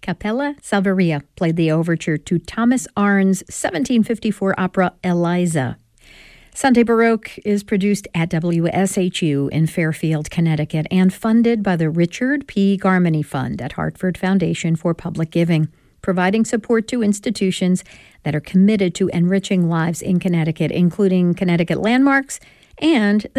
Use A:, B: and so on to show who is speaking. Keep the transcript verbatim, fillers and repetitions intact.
A: Capella Salveria played the overture to Thomas Arne's seventeen fifty-four opera Eliza. Sunday Baroque is produced at W S H U in Fairfield, Connecticut, and funded by the Richard P. Garmany Fund at Hartford Foundation for Public Giving, providing support to institutions that are committed to enriching lives in Connecticut, including Connecticut Landmarks and